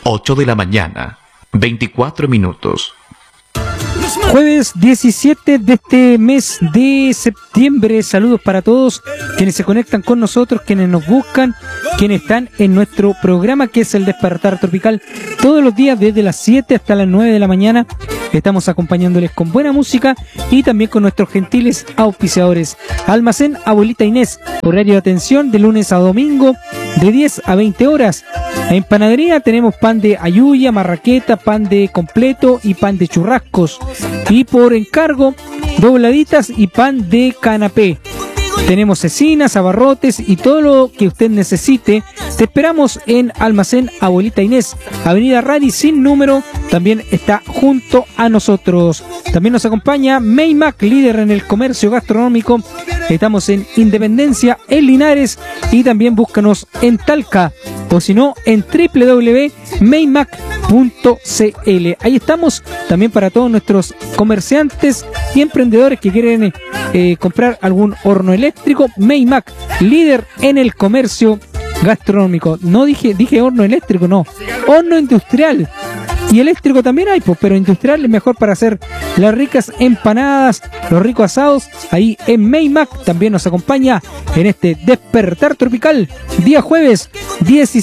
8 de la mañana, 24 minutos. Jueves 17 de este mes de septiembre. Saludos para todos quienes se conectan con nosotros, quienes nos buscan, quienes están en nuestro programa que es el Despertar Tropical. Todos los días desde las 7 hasta las 9 de la mañana estamos acompañándoles con buena música y también con nuestros gentiles auspiciadores. Almacén Abuelita Inés, horario de atención de lunes a domingo de 10 a 20 horas. En panadería tenemos pan de ayuya, marraqueta, pan de completo y pan de churrascos. Y por encargo, dobladitas y pan de canapé. Tenemos cecinas, abarrotes y todo lo que usted necesite. Te esperamos en Almacén Abuelita Inés, Avenida Radi sin número. También está junto a nosotros. También nos acompaña Maymac, líder en el comercio gastronómico. Estamos en Independencia, en Linares, y también búscanos en Talca, o si no, en www.maymac.cl. Ahí estamos también para todos nuestros comerciantes y emprendedores que quieren comprar algún horno eléctrico. Maymac, líder en el comercio gastronómico. No dije horno eléctrico, no, horno industrial. Y eléctrico también hay, pues, pero industrial es mejor para hacer las ricas empanadas, los ricos asados. Ahí en Maymac también nos acompaña en este Despertar Tropical, día jueves 17.